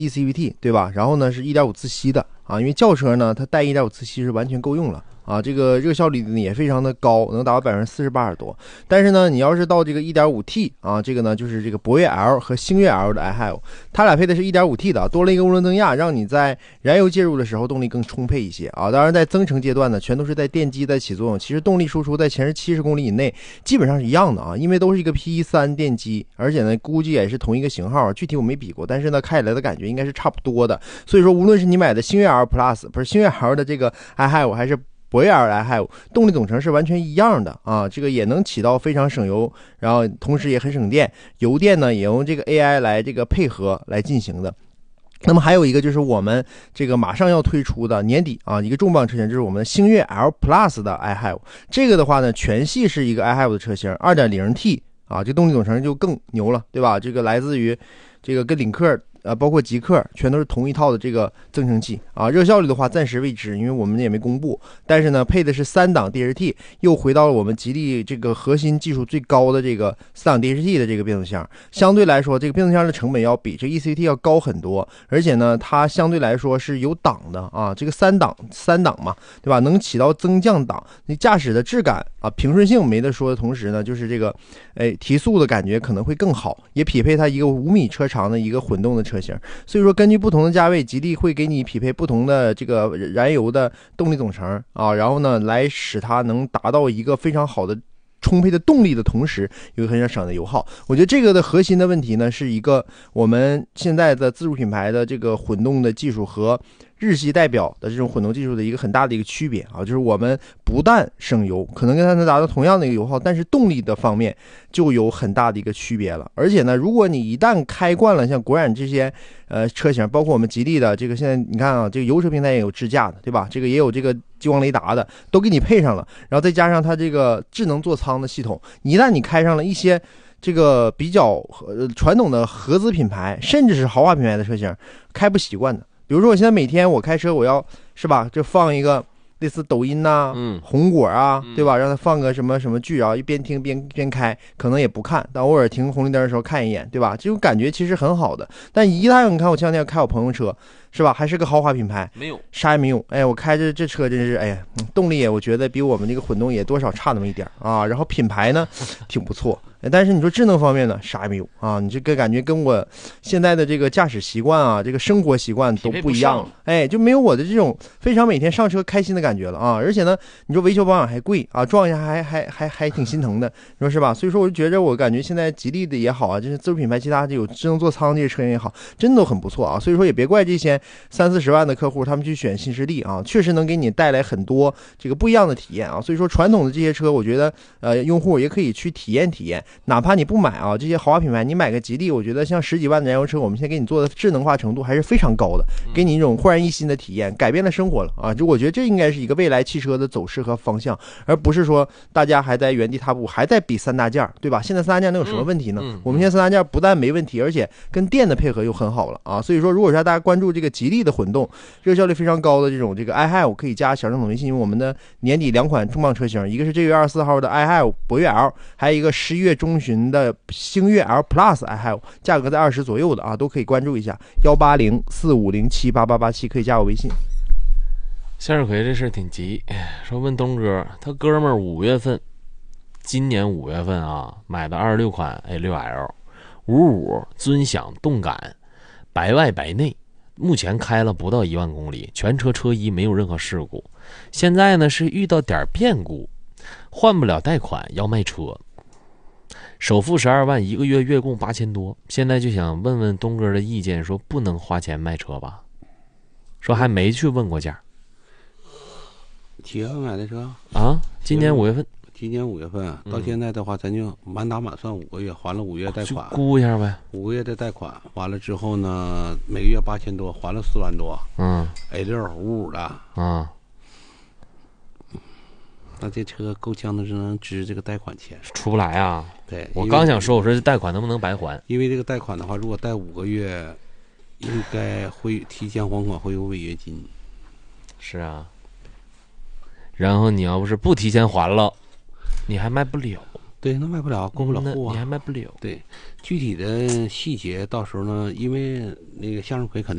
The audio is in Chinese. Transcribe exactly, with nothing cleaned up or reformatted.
E C V T 对吧？然后呢是 一点五 自吸的啊，因为轿车呢它带 一点五 自吸是完全够用了啊，这个热效率呢也非常的高，能达到百分之四十八多。但是呢，你要是到这个 一点五 T 啊，这个呢就是这个博越 L 和星越 L 的 i H I V， 它俩配的是 一点五 T 的，多了一个涡轮增压，让你在燃油介入的时候动力更充沛一些啊。当然在增程阶段呢，全都是在电机在起作用，其实动力输出在前七十公里以内基本上是一样的啊，因为都是一个 P 三 电机，而且呢估计也是同一个型号，具体我没比过，但是呢开起来的感觉应该是差不多的。所以说无论是你买的星越 L Plus 不是星越 L 的这个 i H I V 还是博越 L i H I V， 动力总成是完全一样的啊，这个也能起到非常省油，然后同时也很省电，油电呢也用这个 A I 来这个配合来进行的。那么还有一个就是我们这个马上要推出的年底啊一个重磅车型，就是我们的星越 L Plus 的 i H I V， 这个的话呢全系是一个 i H I V 的车型 二点零 T 啊，这动力总成就更牛了，对吧？这个来自于这个跟领克呃，包括极客全都是同一套的这个增程器啊。热效率的话暂时未知，因为我们也没公布。但是呢，配的是三档 D H T， 又回到了我们吉利这个核心技术最高的这个四档 D H T 的这个变速箱。相对来说，这个变速箱的成本要比这 E C T 要高很多，而且呢，它相对来说是有档的啊。这个三档三档嘛，对吧？能起到增降档，你驾驶的质感啊、平顺性没得说的同时呢，就是这个哎提速的感觉可能会更好，也匹配它一个五米车长的一个混动的车型。所以说根据不同的价位，吉利会给你匹配不同的这个燃油的动力总成啊，然后呢来使它能达到一个非常好的充沛的动力的同时有很省的油耗。我觉得这个的核心的问题呢，是一个我们现在的自主品牌的这个混动的技术和日系代表的这种混动技术的一个很大的一个区别啊，就是我们不但省油，可能跟它能达到同样的一个油耗，但是动力的方面就有很大的一个区别了。而且呢，如果你一旦开惯了像国产这些呃车型，包括我们吉利的这个现在你看啊，这个油车平台也有支架的，对吧？这个也有这个激光雷达的，都给你配上了，然后再加上它这个智能座舱的系统，一旦你开上了一些这个比较呃传统的合资品牌，甚至是豪华品牌的车型，开不习惯的。比如说我现在每天我开车，我要是吧，就放一个类似抖音呐、啊、嗯、红果啊，对吧？让它放个什么什么剧啊，一边听边边开，可能也不看，但偶尔停红绿灯的时候看一眼，对吧？这种感觉其实很好的。但一旦你看我前两天开我朋友车，是吧？还是个豪华品牌， 没有啥也没有。哎，我开着这车真是，哎呀，动力也我觉得比我们这个混动也多少差那么一点啊。然后品牌呢，挺不错。但是你说智能方面呢，啥也没有啊！你这个感觉跟我现在的这个驾驶习惯啊，这个生活习惯都不一样了，哎，就没有我的这种非常每天上车开心的感觉了啊！而且呢，你说维修保养还贵啊，撞一下还还还还挺心疼的，你说是吧？所以说我就觉着我感觉现在吉利的也好啊，就是自主品牌其他这有智能座舱这些车型也好，真的都很不错啊！所以说也别怪这些三四十万的客户他们去选新势力啊，确实能给你带来很多这个不一样的体验啊！所以说传统的这些车，我觉得呃用户也可以去体验体验。哪怕你不买啊，这些豪华品牌，你买个吉利，我觉得像十几万的燃油车，我们现在给你做的智能化程度还是非常高的，给你一种焕然一新的体验，改变了生活了啊！就我觉得这应该是一个未来汽车的走势和方向，而不是说大家还在原地踏步，还在比三大件，对吧？现在三大件能有什么问题呢？我们现在三大件不但没问题，而且跟电的配合又很好了啊！所以说，如果说大家关注这个吉利的混动热效率非常高的这种这个 i H I V， 可以加小郑总微信，因为我们的年底两款重磅车型，一个是这月二十四号的 i H I V 博越 L， 还有一个十一月中旬的星越 L Plus i H I V， 价格在二十左右的啊，都可以关注一下幺八零四五零七八八八七，可以加我微信。 向日葵这事挺急，说问东哥，他哥们儿五月份，今年五月份啊买的二十六款 A 六 L， 五五尊享动感，白外白内，目前开了不到一万公里，全车车衣没有任何事故，现在呢是遇到点变故，换不了贷款要卖车。首付十二万，一个月月供八千多，现在就想问问东哥的意见，说不能花钱卖车吧？说还没去问过价。 几月份买的车啊？今年五月份。 今年五月份到现在的话，咱就满打满算五个月，还了五月贷款， 估一下呗。 五个月的贷款完了之后呢，每个月八千多，还了四万多。 嗯 ，A 六五五的啊。 那这车够呛的是能支这个贷款钱， 出不来啊！ 对， 我刚想说，我说这贷款能不能白还？ 因为这个贷款的话，如果贷五个月，应该会提前还款，会有违约金。 是啊。然后你要不是不提前还了，你还卖不了。 对，那卖不了，过不了那户啊。 你还卖不了。 对，具体的细节到时候呢，因为那个向日葵肯定。